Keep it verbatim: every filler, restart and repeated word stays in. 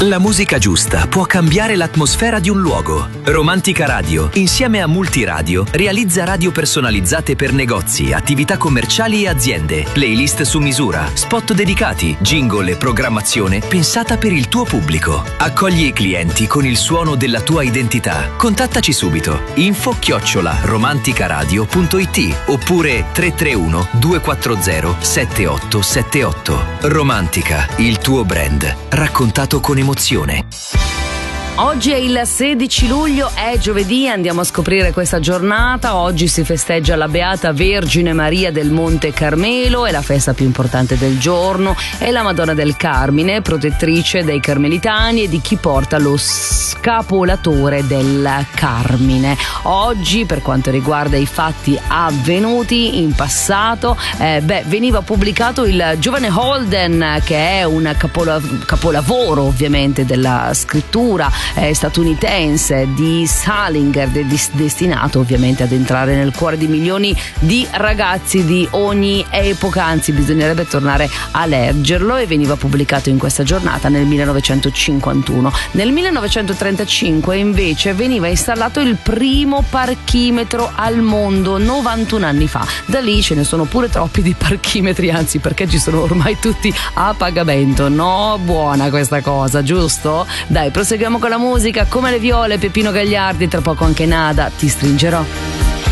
La musica giusta può cambiare l'atmosfera di un luogo. Romantica Radio, insieme a Multiradio, realizza radio personalizzate per negozi, attività commerciali e aziende, playlist su misura, spot dedicati, jingle e programmazione pensata per il tuo pubblico. Accogli i clienti con il suono della tua identità. Contattaci subito. Info chiocciola romanticaradio punto it oppure tre tre uno due quattro zero sette otto sette otto. Romantica, il tuo brand, raccontato con emozione. Oggi è il sedici luglio, è giovedì, andiamo a scoprire questa giornata. Oggi si festeggia la Beata Vergine Maria del Monte Carmelo, è la festa più importante del giorno, è la Madonna del Carmine, protettrice dei carmelitani e di chi porta lo scapolatore del Carmine. Oggi, per quanto riguarda i fatti avvenuti in passato, eh, beh, veniva pubblicato il Giovane Holden, che è un capola- capolavoro ovviamente della scrittura Eh, statunitense di Salinger, de- destinato ovviamente ad entrare nel cuore di milioni di ragazzi di ogni epoca, anzi bisognerebbe tornare a leggerlo, e veniva pubblicato in questa giornata nel millenovecentocinquantuno. Nel millenovecentotrentacinque invece veniva installato il primo parchimetro al mondo, novantuno anni fa. Da lì ce ne sono pure troppi di parchimetri, anzi, perché ci sono ormai tutti a pagamento. No, buona questa cosa, giusto? Dai, proseguiamo con la musica, come le viole, Peppino Gagliardi, tra poco anche Nada, Ti stringerò.